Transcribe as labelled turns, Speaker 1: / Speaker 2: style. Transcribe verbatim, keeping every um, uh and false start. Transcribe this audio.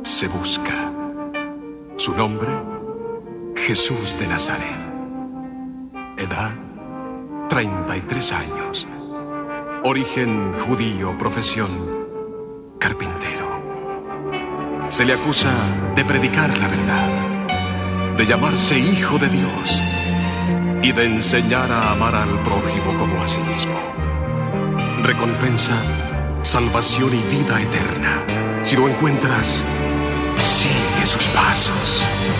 Speaker 1: se busca. Su nombre, Jesús de Nazaret. Edad, treinta y tres años. Origen judío, profesión, carpintero. Se le acusa de predicar la verdad, de llamarse hijo de Dios y de enseñar a amar al prójimo como a sí mismo. Recompensa, salvación y vida eterna. Si lo encuentras, sigue sus pasos.